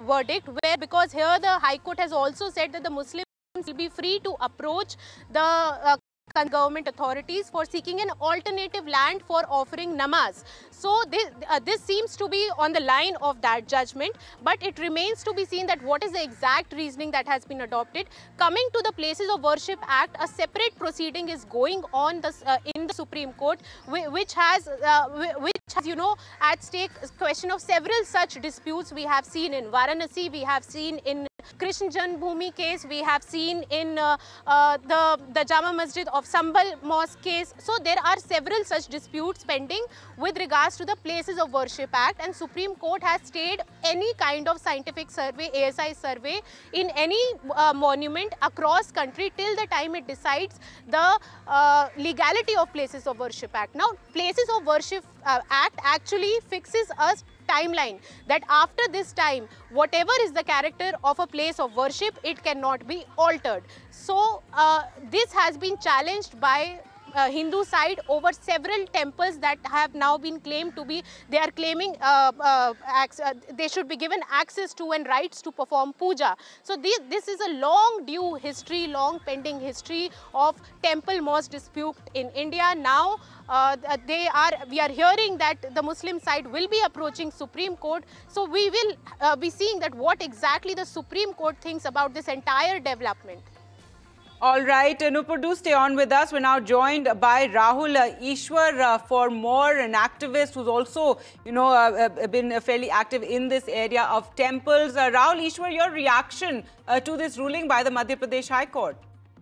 verdict, where because here the High Court has also said that the Muslims will be free to approach the government authorities for seeking an alternative land for offering namaz. So this seems to be on the line of that judgment, but it remains to be seen that what is the exact reasoning that has been adopted. Coming to the Places of Worship Act, a separate proceeding is going on in the Supreme Court, which has at stake a question of several such disputes. We have seen in Varanasi, we have seen in Krishna Janmabhoomi case, we have seen in the Jama Masjid of Sambal Mosque case. So there are several such disputes pending with regards to the Places of Worship Act, and Supreme Court has stayed any kind of scientific survey, ASI survey in any monument across country till the time it decides the legality of Places of Worship Act. Now, Places of Worship Act actually fixes a timeline that after this time, whatever is the character of a place of worship, it cannot be altered. So this has been challenged by Hindu side over several temples that have now been claimed to be, they are claiming they should be given access to and rights to perform puja. So this is a long due history, long pending history of temple mosque dispute in India. Now we are hearing that the Muslim side will be approaching Supreme Court. So we will be seeing that what exactly the Supreme Court thinks about this entire development. All right, Nupur, do stay on with us. We're now joined by Rahul Ishwar for more, an activist who's also, been fairly active in this area of temples. Rahul Ishwar, your reaction to this ruling by the Madhya Pradesh High Court?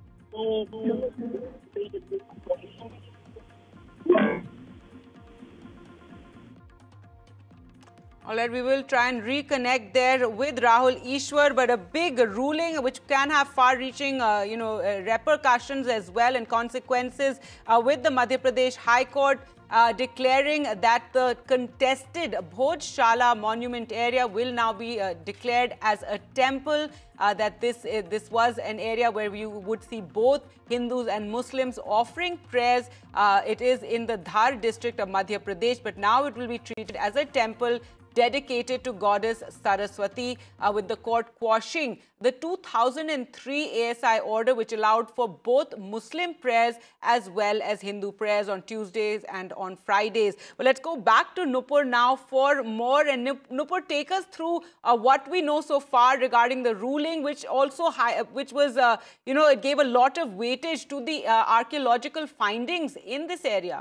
All right, we will try and reconnect there with Rahul Ishwar, but a big ruling which can have far-reaching, repercussions as well and consequences with the Madhya Pradesh High Court declaring that the contested Bhojshala monument area will now be declared as a temple. That this was an area where you would see both Hindus and Muslims offering prayers. It is in the Dhar district of Madhya Pradesh, but now it will be treated as a temple dedicated to goddess Saraswati, with the court quashing the 2003 ASI order, which allowed for both Muslim prayers as well as Hindu prayers on Tuesdays and on Fridays. Well, let's go back to Nupur now for more. And Nupur, take us through what we know so far regarding the ruling, which also it gave a lot of weightage to the archaeological findings in this area.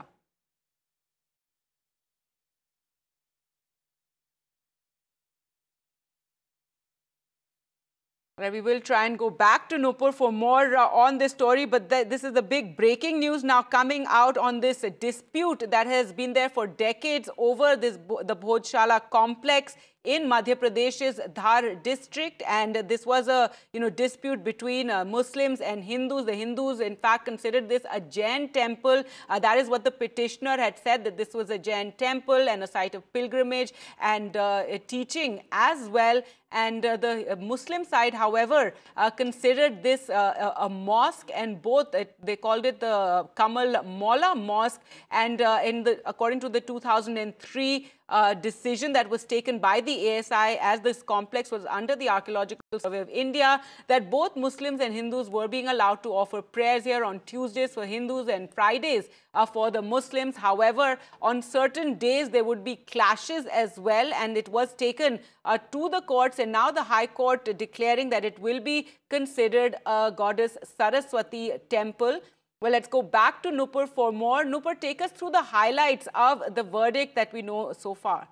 We will try and go back to Nupur for more on this story, but this is the big breaking news now coming out on this dispute that has been there for decades over the Bhojshala complex in Madhya Pradesh's Dhar district, and this was a dispute between Muslims and Hindus. The Hindus, in fact, considered this a Jain temple. That is what the petitioner had said, that this was a Jain temple and a site of pilgrimage and teaching as well. And the Muslim side, however, considered this a mosque, and both they called it the Kamal Molla Mosque. And according to the 2003 decision that was taken by the ASI, as this complex was under the Archaeological Survey of India, that both Muslims and Hindus were being allowed to offer prayers here on Tuesdays for Hindus and Fridays for the Muslims. However, on certain days there would be clashes as well, and it was taken to the courts, and now the High Court declaring that it will be considered a goddess Saraswati temple. Well, let's go back to Nupur for more. Nupur, take us through the highlights of the verdict that we know so far.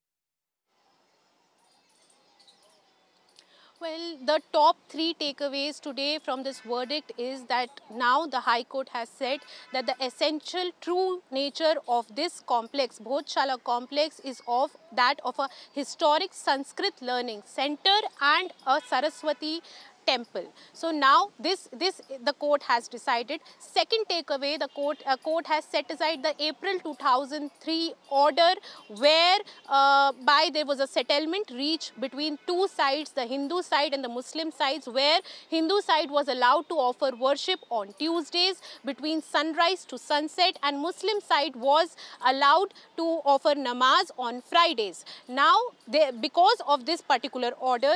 Well, the top three takeaways today from this verdict is that now the High Court has said that the essential true nature of this complex, Bhojshala complex, is of that of a historic Sanskrit learning center and a Saraswati temple. So now the court has decided. Second takeaway, the court has set aside the April 2003 order where there was a settlement reached between two sides, the Hindu side and the Muslim sides, where Hindu side was allowed to offer worship on Tuesdays between sunrise to sunset, and Muslim side was allowed to offer namaz on Fridays. Now, because of this particular order,